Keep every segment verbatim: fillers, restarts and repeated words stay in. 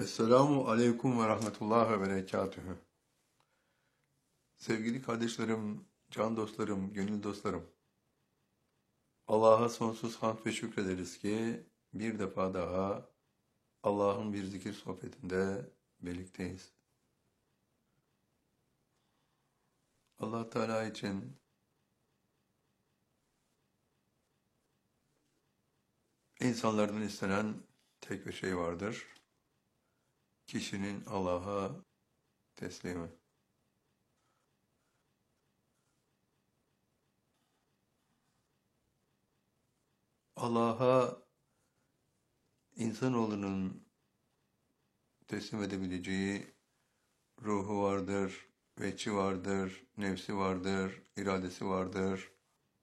Esselamu aleyküm ve rahmetullah ve berekatühü. Sevgili kardeşlerim, can dostlarım, gönül dostlarım. Allah'a sonsuz hamd ve şükrederiz ki bir defa daha Allah'ın bir zikir sohbetinde birlikteyiz. Allah Teala için insanlardan istenen tek bir şey vardır. Kişinin Allah'a teslimi. Allah'a insanoğlunun teslim edebileceği ruhu vardır, veçi vardır, nefsi vardır, iradesi vardır.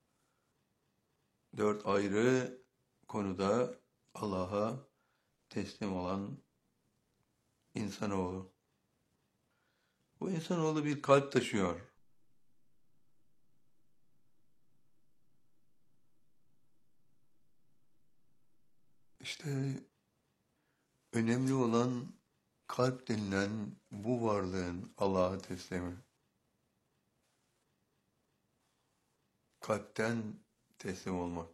Dört ayrı konuda Allah'a teslim olan insanoğlu. Bu insanoğlu bir kalp taşıyor. İşte önemli olan kalp denilen bu varlığın Allah'a teslimi. Kalpten teslim olmak.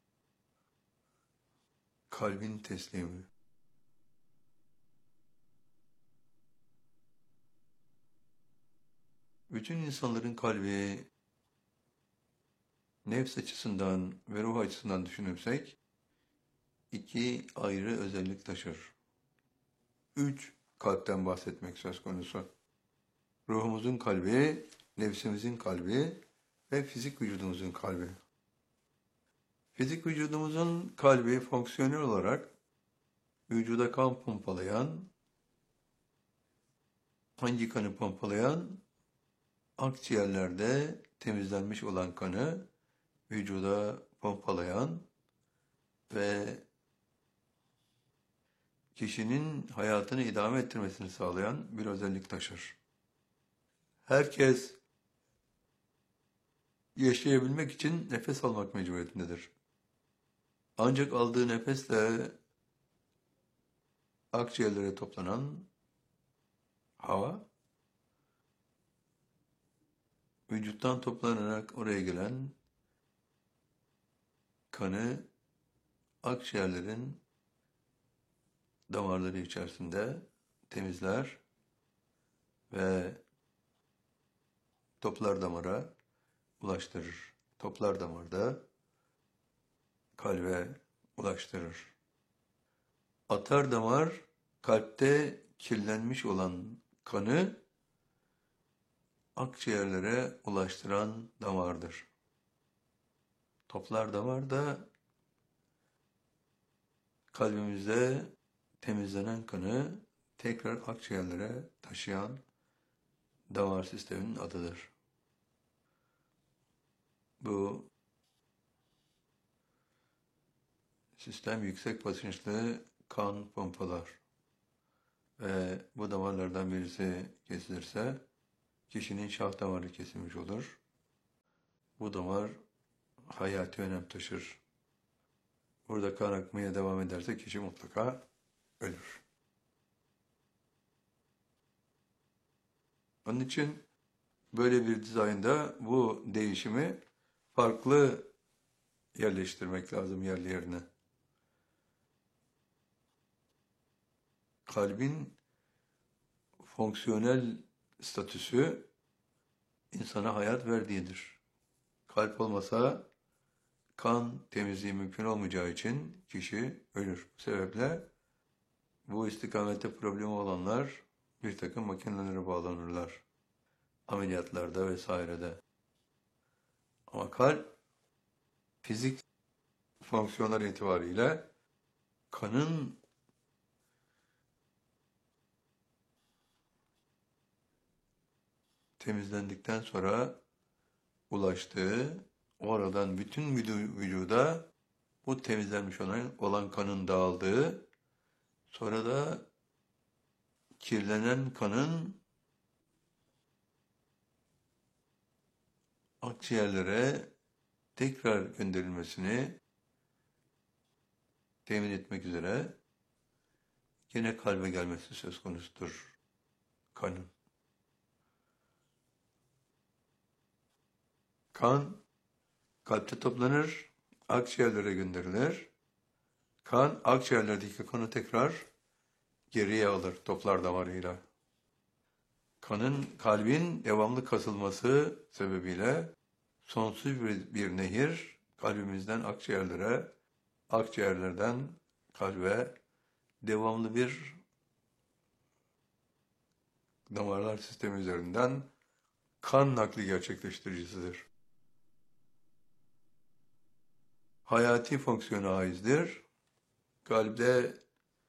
Kalbin teslimi. Bütün insanların kalbi nefs açısından ve ruh açısından düşünürsek iki ayrı özellik taşır. Üç kalpten bahsetmek söz konusu. Ruhumuzun kalbi, nefsimizin kalbi ve fizik vücudumuzun kalbi. Fizik vücudumuzun kalbi fonksiyonel olarak vücuda kan pompalayan, hangi kanı pompalayan? Akciğerlerde temizlenmiş olan kanı vücuda pompalayan ve kişinin hayatını idame ettirmesini sağlayan bir özellik taşır. Herkes yaşayabilmek için nefes almak mecburiyetindedir. Ancak aldığı nefesle akciğerlere toplanan hava, vücuttan toplanarak oraya gelen kanı akciğerlerin damarları içerisinde temizler ve toplar damara ulaştırır. Toplar damarda kalbe ulaştırır. Atar damar kalpte kirlenmiş olan kanı akciğerlere ulaştıran damardır. Toplar damarda kalbimizde temizlenen kanı tekrar akciğerlere taşıyan damar sisteminin adıdır. Bu sistem yüksek basınçlı kan pompalar ve bu damarlardan birisi kesilirse kişinin şah damarı kesilmiş olur. Bu damar hayati önem taşır. Burada kan akmaya devam ederse kişi mutlaka ölür. Onun için böyle bir dizaynda bu değişimi farklı yerleştirmek lazım yerli yerine. Kalbin fonksiyonel statüsü insana hayat verdiğidir. Kalp olmasa kan temizliği mümkün olmayacağı için kişi ölür. Bu sebeple bu istikamette problemi olanlar bir takım makinelere bağlanırlar. Ameliyatlarda vesairede. Ama kalp fizik fonksiyonlar itibariyle kanın temizlendikten sonra ulaştığı, oradan bütün vücuda bu temizlenmiş olan, olan kanın dağıldığı, sonra da kirlenen kanın akciğerlere tekrar gönderilmesini temin etmek üzere yine kalbe gelmesi söz konusudur kanın. Kan kalpte toplanır, akciğerlere gönderilir. Kan akciğerlerdeki kanı tekrar geriye alır toplar damarıyla. Kanın, kalbin devamlı kasılması sebebiyle sonsuz bir, bir nehir kalbimizden akciğerlere, akciğerlerden kalbe devamlı bir damarlar sistemi üzerinden kan nakli gerçekleştiricisidir. Hayati fonksiyonu aizdir. Kalpte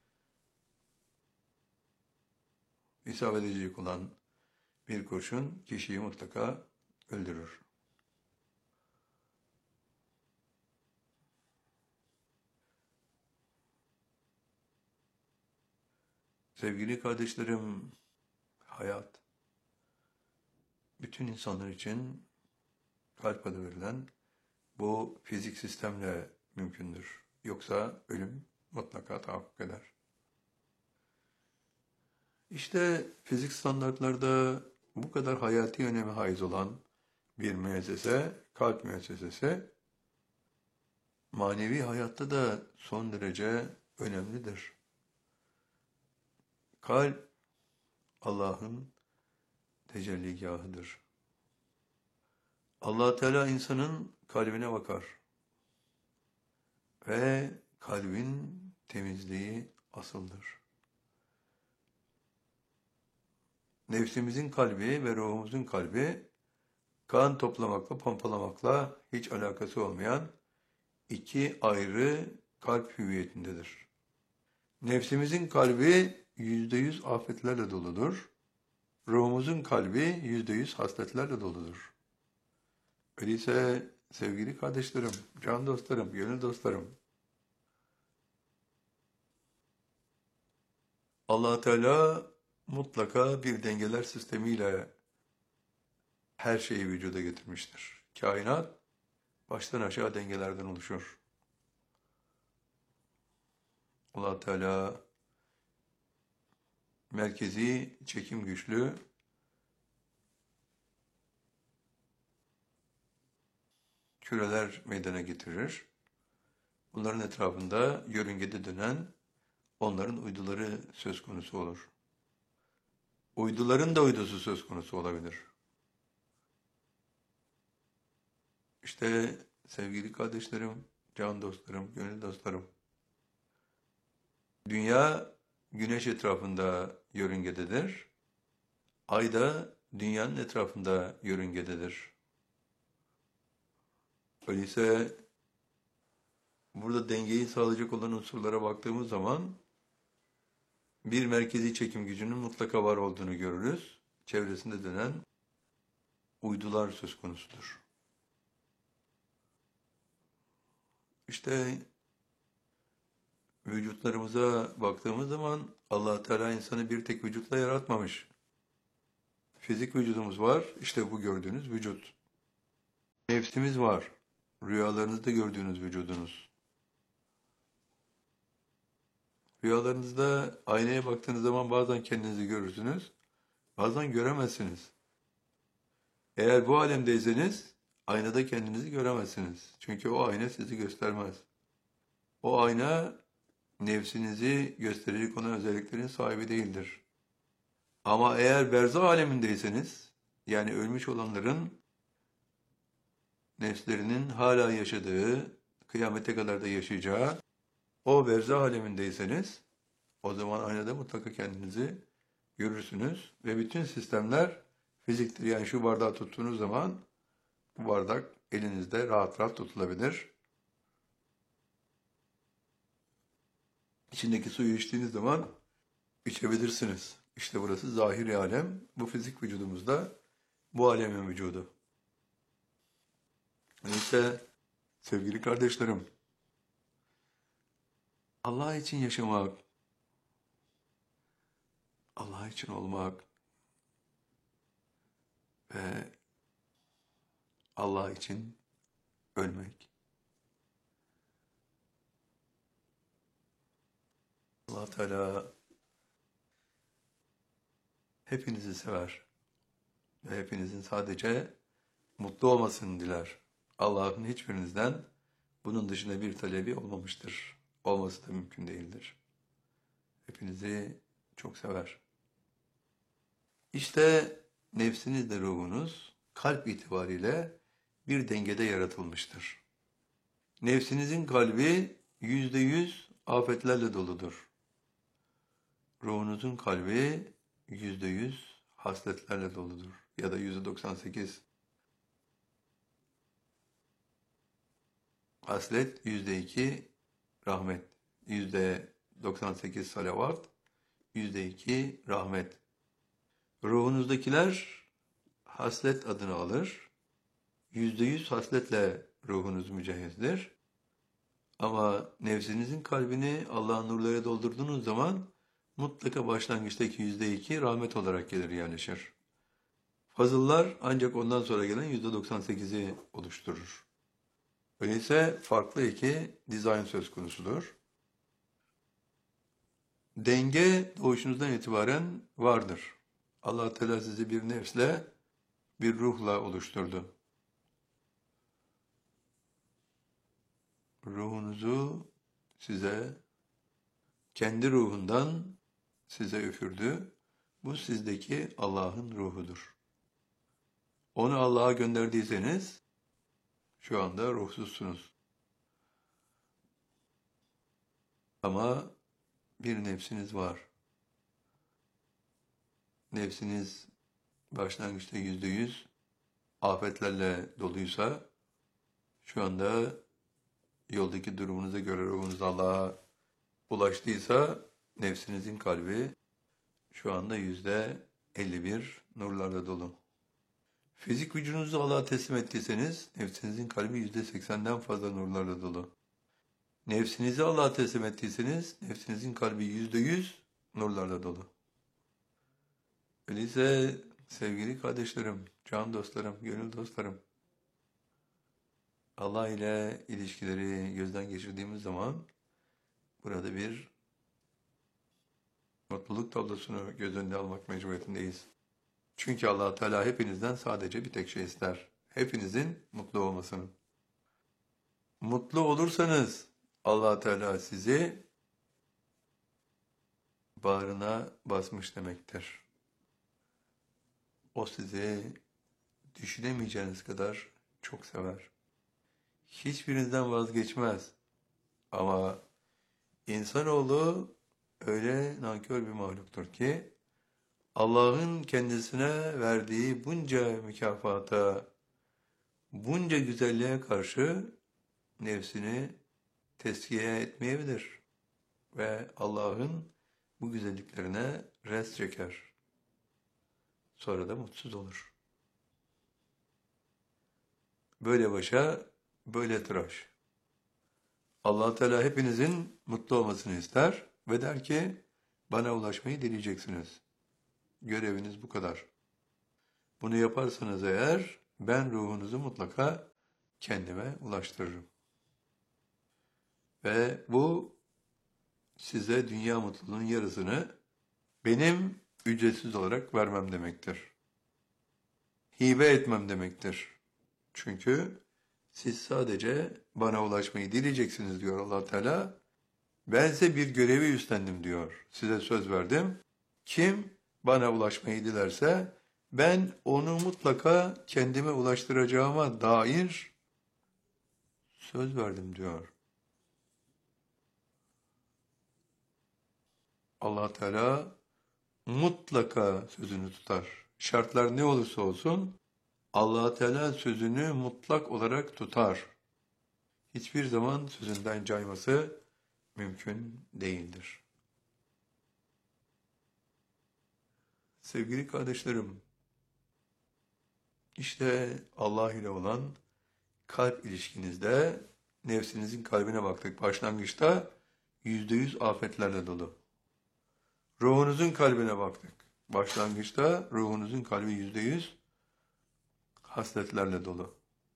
isabet edecek olan bir kurşun kişiyi mutlaka öldürür. Sevgili kardeşlerim, hayat, bütün insanlar için kalp adı verilen bu fizik sistemle mümkündür. Yoksa ölüm mutlaka tahakkuk eder. İşte fizik standartlarda bu kadar hayati öneme haiz olan bir müessese, kalp müessesesi, manevi hayatta da son derece önemlidir. Kalp, Allah'ın tecelligahıdır. Allah Teala insanın kalbine bakar ve kalbin temizliği asıldır. Nefsimizin kalbi ve ruhumuzun kalbi, kan toplamakla, pompalamakla hiç alakası olmayan iki ayrı kalp hüviyetindedir. Nefsimizin kalbi yüzde yüz afetlerle doludur. Ruhumuzun kalbi yüzde yüz hasletlerle doludur. Öyleyse sevgili kardeşlerim, can dostlarım, gönül dostlarım, Allah Teala mutlaka bir dengeler sistemiyle her şeyi vücuda getirmiştir. Kainat baştan aşağı dengelerden oluşur. Allah Teala merkezi çekim güçlü küreler meydana getirir. Bunların etrafında yörüngede dönen onların uyduları söz konusu olur. Uyduların da uydusu söz konusu olabilir. İşte sevgili kardeşlerim, can dostlarım, gönül dostlarım, dünya güneş etrafında yörüngededir. Ay da dünyanın etrafında yörüngededir. Öyleyse burada dengeyi sağlayacak olan unsurlara baktığımız zaman bir merkezi çekim gücünün mutlaka var olduğunu görürüz. Çevresinde dönen uydular söz konusudur. İşte vücutlarımıza baktığımız zaman Allah Teala insanı bir tek vücutla yaratmamış. Fizik vücudumuz var, işte bu gördüğünüz vücut. Nefsimiz var, rüyalarınızda gördüğünüz vücudunuz. Rüyalarınızda aynaya baktığınız zaman bazen kendinizi görürsünüz, bazen göremezsiniz. Eğer bu alemdeyseniz aynada kendinizi göremezsiniz. Çünkü o ayna sizi göstermez. O ayna nefsinizi gösterecek olan özelliklerin sahibi değildir. Ama eğer berzah alemindeyseniz, yani ölmüş olanların nefslerinin hala yaşadığı, kıyamete kadar da yaşayacağı o berzah alemindeyseniz, o zaman aynada mutlaka kendinizi görürsünüz ve bütün sistemler fiziktir. Yani şu bardağı tuttuğunuz zaman bu bardak elinizde rahat rahat tutulabilir. İçindeki suyu içtiğiniz zaman içebilirsiniz. İşte burası zahiri alem. Bu fizik vücudumuzda bu alemin vücudu. Neyse sevgili kardeşlerim, Allah için yaşamak, Allah için olmak ve Allah için ölmek. Allah Teala hepinizi sever ve hepinizin sadece mutlu olmasını diler. Allah'ın hiçbirinizden bunun dışında bir talebi olmamıştır. Olması da mümkün değildir. Hepinizi çok sever. İşte nefsinizle ruhunuz kalp itibariyle bir dengede yaratılmıştır. Nefsinizin kalbi yüzde yüz afetlerle doludur. Ruhunuzun kalbi yüzde yüz hasletlerle doludur. Ya da yüzde doksan sekiz. Haslet yüzde iki rahmet. Yüzde doksan sekiz salavat. Yüzde iki rahmet. Ruhunuzdakiler haslet adını alır. Yüzde yüz hasletle ruhunuz mücehhizdir. Ama nefsinizin kalbini Allah'ın nurları doldurduğunuz zaman mutlaka başlangıçtaki yüzde iki rahmet olarak gelir yerleşir. Fazıllar ancak ondan sonra gelen yüzde doksan sekizi oluşturur. Öyleyse farklı iki dizayn söz konusudur. Denge doğuşunuzdan itibaren vardır. Allah Teala sizi bir nefsle, bir ruhla oluşturdu. Ruhunuzu size, kendi ruhundan size üfürdü. Bu sizdeki Allah'ın ruhudur. Onu Allah'a gönderdiyseniz, şu anda ruhsuzsunuz. Ama bir nefsiniz var. Nefsiniz başlangıçta yüzde yüz afetlerle doluysa, şu anda yoldaki durumunuza göre ruhunuz Allah'a ulaştıysa, nefsinizin kalbi şu anda yüzde elli bir nurlarla dolu. Fizik vücudunuzu Allah'a teslim ettiyseniz, nefsinizin kalbi yüzde seksenden fazla nurlarla dolu. Nefsinizi Allah'a teslim ettiyseniz, nefsinizin kalbi yüzde yüz nurlarla dolu. Öyleyse sevgili kardeşlerim, can dostlarım, gönül dostlarım, Allah ile ilişkileri gözden geçirdiğimiz zaman burada bir mutluluk tablosunu göz önüne almak mecburiyetindeyiz. Çünkü Allah Teala hepinizden sadece bir tek şey ister. Hepinizin mutlu olmasını. Mutlu olursanız Allah Teala sizi bağrına basmış demektir. O sizi düşünemeyeceğiniz kadar çok sever. Hiçbirinizden vazgeçmez. Ama insanoğlu öyle nankör bir mahluktur ki Allah'ın kendisine verdiği bunca mükafata, bunca güzelliğe karşı nefsini teskiye etmeyebilir ve Allah'ın bu güzelliklerine res çeker. Sonra da mutsuz olur. Böyle başa, böyle tıraş. Allah Teala hepinizin mutlu olmasını ister ve der ki, bana ulaşmayı dileyeceksiniz. Göreviniz bu kadar. Bunu yaparsanız eğer, ben ruhunuzu mutlaka kendime ulaştırırım. Ve bu size dünya mutluluğunun yarısını benim ücretsiz olarak vermem demektir. Hibe etmem demektir. Çünkü siz sadece bana ulaşmayı dileyeceksiniz diyor Allah Teala. Ben size bir görevi üstlendim diyor. Size söz verdim. Kim bana ulaşmayı dilerse ben onu mutlaka kendime ulaştıracağıma dair söz verdim diyor. Allah Teala mutlaka sözünü tutar. Şartlar ne olursa olsun Allah Teala sözünü mutlak olarak tutar. Hiçbir zaman sözünden cayması mümkün değildir. Sevgili kardeşlerim, işte Allah ile olan kalp ilişkinizde nefsinizin kalbine baktık. Başlangıçta yüzde yüz afetlerle dolu. Ruhunuzun kalbine baktık. Başlangıçta ruhunuzun kalbi yüzde yüz hasletlerle dolu.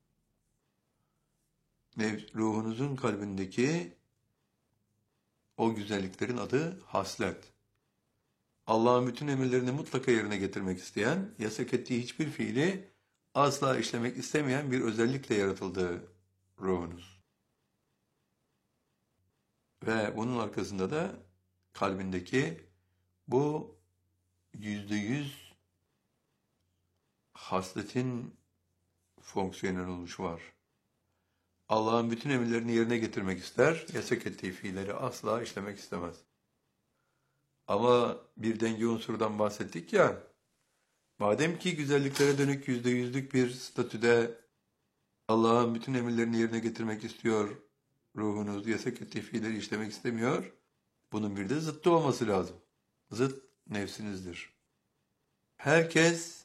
Ruhunuzun kalbindeki o güzelliklerin adı haslet. Allah'ın bütün emirlerini mutlaka yerine getirmek isteyen, yasak ettiği hiçbir fiili asla işlemek istemeyen bir özellikle yaratıldı ruhunuz. Ve bunun arkasında da kalbindeki bu yüzde yüz hasletin fonksiyonel oluşu var. Allah'ın bütün emirlerini yerine getirmek ister, yasak ettiği fiilleri asla işlemek istemez. Ama bir denge unsurundan bahsettik ya, madem ki güzelliklere dönük yüzde yüzlük bir statüde Allah'ın bütün emirlerini yerine getirmek istiyor, ruhunuz yasak ettiği fiilleri işlemek istemiyor, bunun bir de zıttı olması lazım. Zıt nefsinizdir. Herkes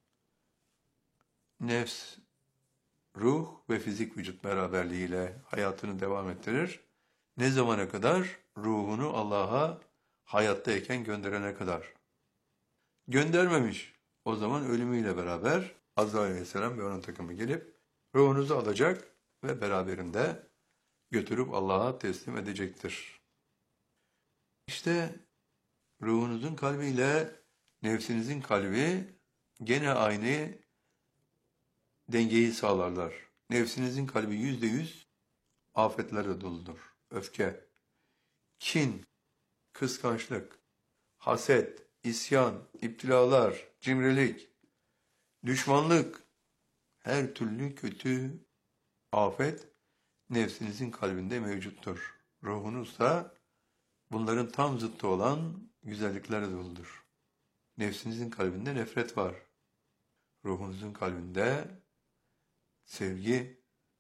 nefs, ruh ve fizik vücut beraberliğiyle hayatını devam ettirir. Ne zamana kadar? Ruhunu Allah'a hayattayken gönderene kadar. Göndermemiş. O zaman ölümüyle beraber Azrail Aleyhisselam ve onun takımı gelip ruhunuzu alacak ve beraberinde götürüp Allah'a teslim edecektir. İşte ruhunuzun kalbiyle nefsinizin kalbi gene aynı dengeyi sağlarlar. Nefsinizin kalbi yüzde yüz afetlerle doludur. Öfke, kin, kıskançlık, haset, isyan, iptilalar, cimrilik, düşmanlık, her türlü kötü afet nefsinizin kalbinde mevcuttur. Ruhunuz da bunların tam zıttı olan güzelliklerle doludur. Nefsinizin kalbinde nefret var. Ruhunuzun kalbinde sevgi,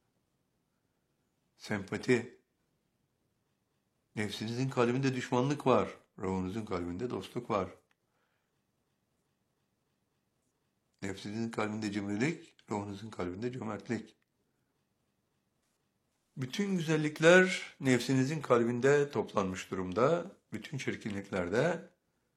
sempati. Nefsinizin kalbinde düşmanlık var. Ruhunuzun kalbinde dostluk var. Nefsinizin kalbinde cimrilik, ruhunuzun kalbinde cömertlik. Bütün güzellikler nefsinizin kalbinde toplanmış durumda. Bütün çirkinlikler de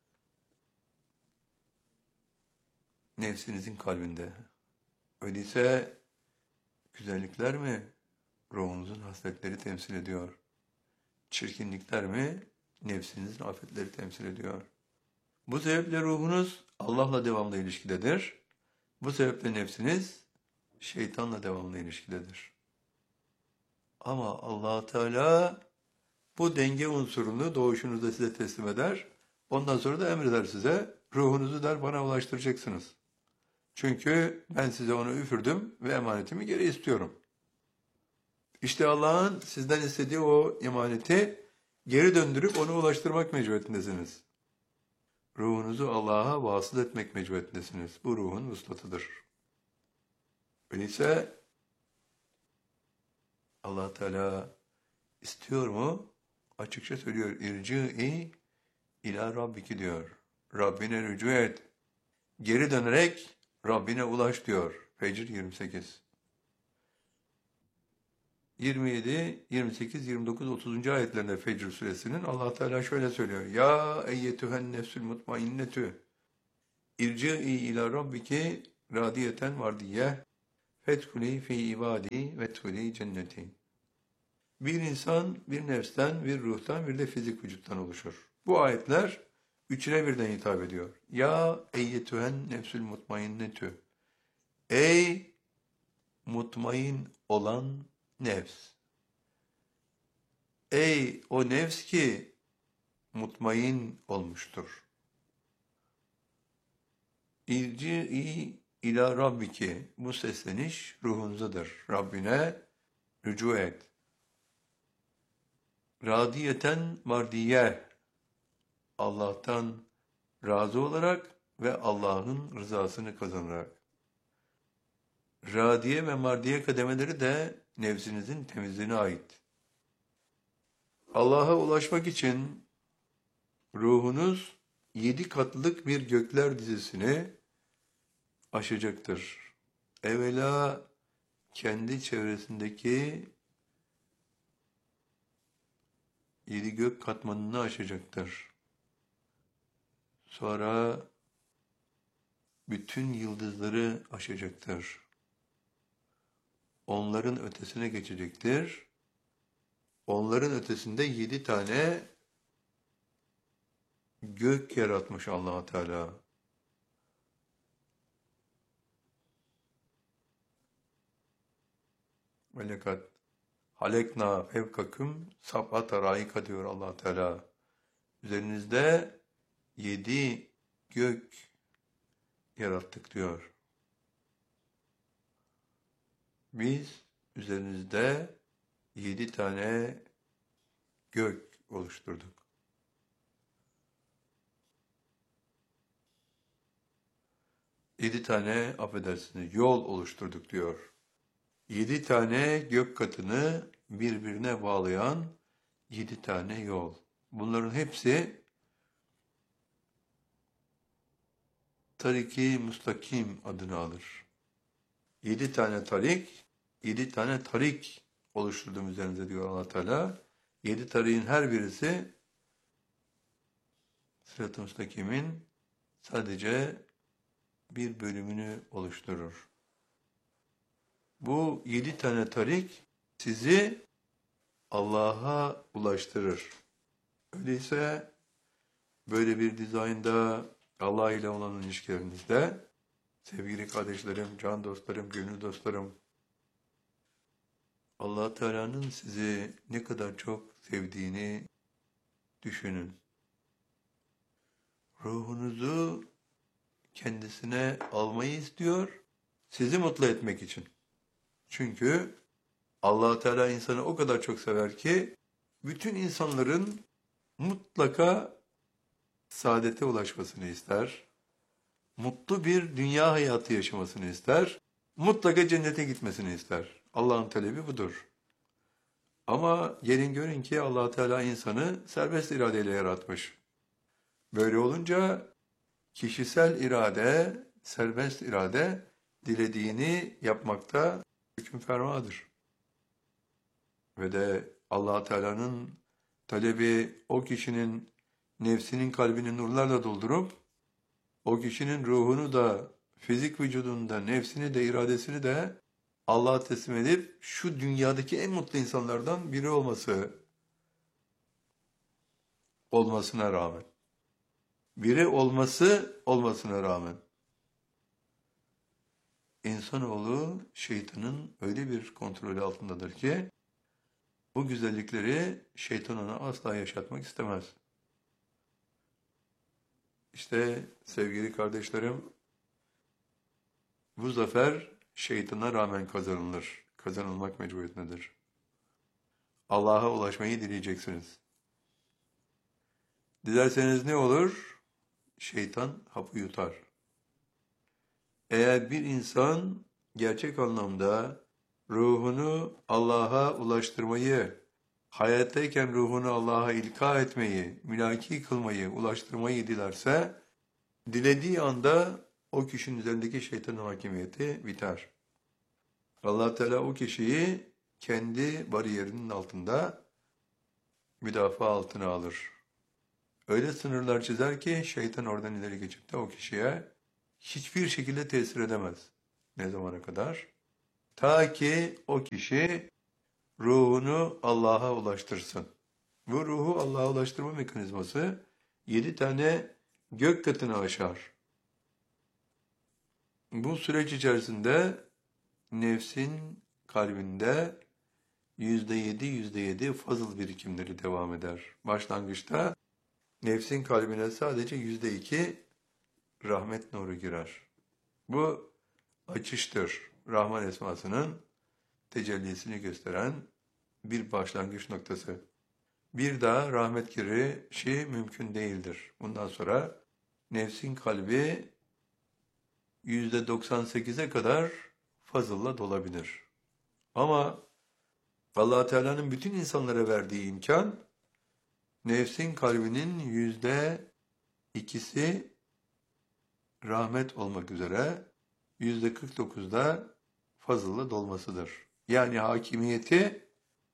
nefsinizin kalbinde. Öyleyse güzellikler mi ruhunuzun hasletleri temsil ediyor? Çirkinlikler mi nefsinizin afetleri temsil ediyor? Bu sebeple ruhunuz Allah'la devamlı ilişkidedir. Bu sebeple nefsiniz şeytanla devamlı ilişkidedir. Ama Allah Teala bu denge unsurunu doğuşunuzda size teslim eder. Ondan sonra da emreder size, ruhunuzu der bana ulaştıracaksınız. Çünkü ben size onu üfürdüm ve emanetimi geri istiyorum. İşte Allah'ın sizden istediği o emaneti geri döndürüp onu ulaştırmak mecburiyetindesiniz. Ruhunuzu Allah'a vasıl etmek mecburiyetindesiniz. Bu ruhun vuslatıdır. Öyleyse Allah Teala istiyor mu? Açıkça söylüyor. İrci'i ila Rabbiki diyor. Rabbine rücu et. Geri dönerek Rabbine ulaş diyor. Fecr yirmi sekiz. yirmi yedi, yirmi sekiz, yirmi dokuz, otuzuncu ayetlerinde Fecr suresinin Allah Teala şöyle söylüyor. Ya eyyetühen nefsül mutmainnetü irci'i ila rabbiki radiyeten vardiyye fethuli fi ibadi ve tuli cenneti. Bir insan bir nefsten, bir ruhtan, bir de fizik vücuttan oluşur. Bu ayetler üçüne birden hitap ediyor. Ya eyyetühen nefsül mutmainnetü. Ey mutmain olan nefs. Ey o nefs ki mutmain olmuştur. İrci'i ila rabbiki. Bu sesleniş ruhunuzadır. Rabbine rücu et. Radiyeten mardiye. Allah'tan razı olarak ve Allah'ın rızasını kazanarak. Radiye ve mardiye kademeleri de nefsinizin temizliğine ait. Allah'a ulaşmak için ruhunuz yedi katlık bir gökler dizisini aşacaktır. Evvela kendi çevresindeki yedi gök katmanını aşacaktır. Sonra bütün yıldızları aşacaktır. Onların ötesine geçecektir. Onların ötesinde yedi tane gök yaratmış Allah Teala. Ve lekad halekna fevkaküm sab'ata raika diyor Allah Teala. Üzerinizde yedi gök yarattık diyor. Biz üzerinizde yedi tane gök oluşturduk. Yedi tane, affedersiniz, yol oluşturduk diyor. Yedi tane gök katını birbirine bağlayan yedi tane yol. Bunların hepsi Tarik-i Müstakim adını alır. Yedi tane tarik, yedi tane tarik oluşturdum üzerinize diyor Allah Teala. Yedi tariğin her birisi Sırat-ı Müstakim'in sadece bir bölümünü oluşturur. Bu yedi tane tarik sizi Allah'a ulaştırır. Öyleyse böyle bir dizaynda Allah ile olan ilişkilerinizde sevgili kardeşlerim, can dostlarım, gönül dostlarım, Allah Teala'nın sizi ne kadar çok sevdiğini düşünün. Ruhunuzu kendisine almayı istiyor, sizi mutlu etmek için. Çünkü Allah Teala insanı o kadar çok sever ki bütün insanların mutlaka saadete ulaşmasını ister. Mutlu bir dünya hayatı yaşamasını ister. Mutlaka cennete gitmesini ister. Allah'ın talebi budur. Ama gelin görün ki Allah Teala insanı serbest iradeyle yaratmış. Böyle olunca kişisel irade, serbest irade dilediğini yapmakta hükümfermadır. Ve de Allah Teala'nın talebi o kişinin nefsinin kalbini nurlarla doldurup o kişinin ruhunu da fizik vücudunda nefsini de iradesini de Allah'a teslim edip şu dünyadaki en mutlu insanlardan biri olması olmasına rağmen biri olması olmasına rağmen insanoğlu şeytanın öyle bir kontrolü altındadır ki bu güzellikleri şeytan ona asla yaşatmak istemez. İşte sevgili kardeşlerim, bu zafer şeytana rağmen kazanılır. Kazanılmak mecburiyetindedir. Allah'a ulaşmayı dileyeceksiniz. Dilerseniz ne olur? Şeytan hapı yutar. Eğer bir insan gerçek anlamda ruhunu Allah'a ulaştırmayı, hayattayken ruhunu Allah'a ilka etmeyi, mülaki kılmayı, ulaştırmayı dilerse, dilediği anda o kişinin üzerindeki şeytanın hakimiyeti biter. Allah Teala o kişiyi kendi bariyerinin altında müdafaa altına alır. Öyle sınırlar çizer ki şeytan oradan ileri geçip de o kişiye hiçbir şekilde tesir edemez. Ne zamana kadar? Ta ki o kişi ruhunu Allah'a ulaştırsın. Bu ruhu Allah'a ulaştırma mekanizması yedi tane gök katını aşar. Bu süreç içerisinde nefsin kalbinde yüzde yedi, yüzde yedi fazıl birikimleri devam eder. Başlangıçta nefsin kalbine sadece yüzde iki rahmet nuru girer. Bu açıştır. Rahman esmasının tecellisini gösteren bir başlangıç noktası. Bir daha rahmet girişi mümkün değildir. Bundan sonra nefsin kalbi yüzde doksan sekize kadar fazılla dolabilir. Ama Allah Teala'nın bütün insanlara verdiği imkan, nefsin kalbinin yüzde ikisi rahmet olmak üzere yüzde kırk dokuzda fazılla dolmasıdır. Yani hakimiyeti,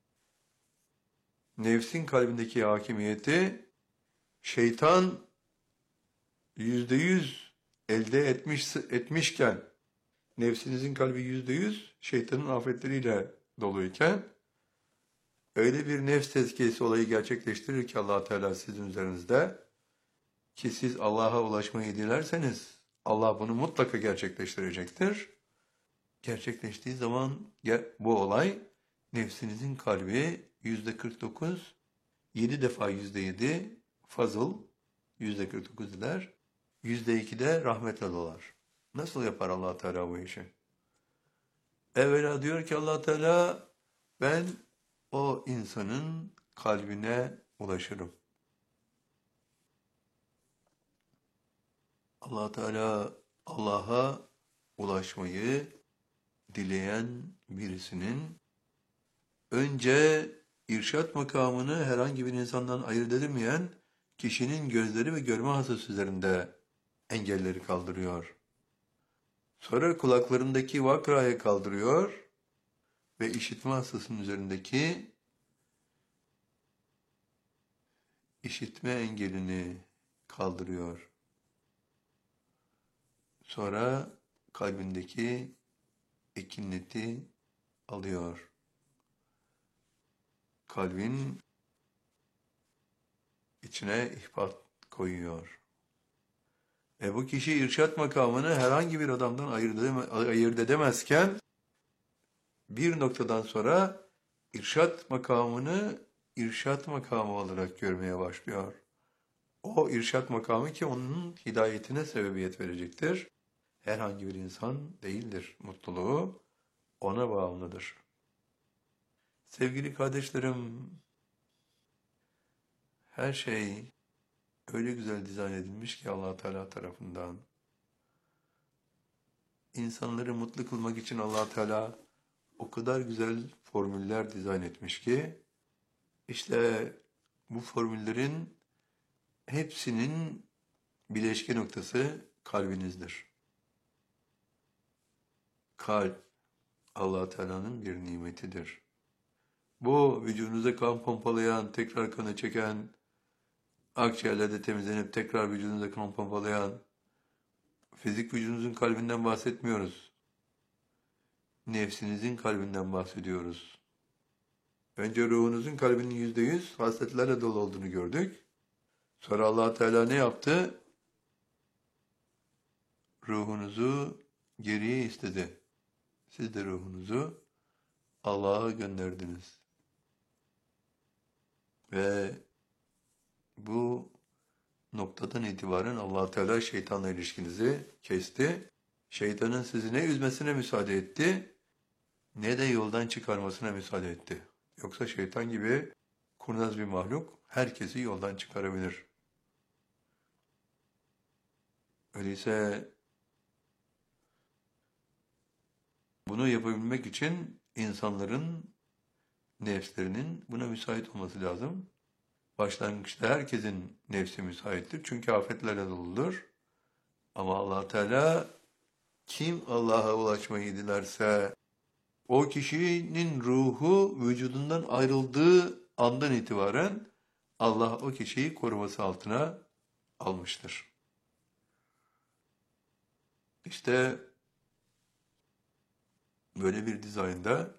nefsin kalbindeki hakimiyeti şeytan yüzde yüz elde etmiş, etmişken, nefsinizin kalbi yüzde yüz şeytanın afetleriyle doluyken, öyle bir nefs tezkiyesi olayı gerçekleştirir ki Allah Teala sizin üzerinizde, ki siz Allah'a ulaşmayı dilerseniz Allah bunu mutlaka gerçekleştirecektir. Gerçekleştiği zaman bu olay nefsinizin kalbi yüzde kırk dokuz, yedi defa yüzde yedi fazıl, yüzde kırk dokuz eder, yüzde iki de rahmetle dolar. Nasıl yapar Allah Teala bu işi? Evvela diyor ki Allah Teala, ben o insanın kalbine ulaşırım. Allah Teala Allah'a ulaşmayı dileyen birisinin önce irşat makamını herhangi bir insandan ayırt edemeyen kişinin gözleri ve görme hasası üzerinde engelleri kaldırıyor. Sonra kulaklarındaki vakrayı kaldırıyor ve işitme hastasının üzerindeki işitme engelini kaldırıyor. Sonra kalbindeki ekineti alıyor. Kalbin içine ihbat koyuyor. E bu kişi irşat makamını herhangi bir adamdan ayırt, edeme, ayırt edemezken bir noktadan sonra irşat makamını irşat makamı olarak görmeye başlıyor. O irşat makamı ki onun hidayetine sebebiyet verecektir. Herhangi bir insan değildir. Mutluluğu ona bağımlıdır. Sevgili kardeşlerim, her şey öyle güzel dizayn edilmiş ki Allah Teala tarafından. İnsanları mutlu kılmak için Allah Teala o kadar güzel formüller dizayn etmiş ki, işte bu formüllerin hepsinin bileşke noktası kalbinizdir. Kalp, Allah Teala'nın bir nimetidir. Bu vücudunuza kan pompalayan, tekrar kanı çeken, akciğerlerde temizlenip tekrar vücudunuza kan pompalayan, fizik vücudunuzun kalbinden bahsetmiyoruz. Nefsinizin kalbinden bahsediyoruz. Önce ruhunuzun kalbinin yüzde yüz hasletlerle dolu olduğunu gördük. Sonra Allah Teala ne yaptı? Ruhunuzu geriye istedi. Siz de ruhunuzu Allah'a gönderdiniz. Ve bu noktadan itibaren Allah Teala şeytanla ilişkinizi kesti. Şeytanın sizi ne üzmesine müsaade etti, ne de yoldan çıkarmasına müsaade etti. Yoksa şeytan gibi kurnaz bir mahluk herkesi yoldan çıkarabilir. Öyleyse bunu yapabilmek için insanların nefslerinin buna müsait olması lazım. Başlangıçta herkesin nefsi müsaittir. Çünkü afetlerle doludur. Ama Allah Teala kim Allah'a ulaşmayı dilerse o kişinin ruhu vücudundan ayrıldığı andan itibaren Allah o kişiyi koruması altına almıştır. İşte böyle bir dizaynda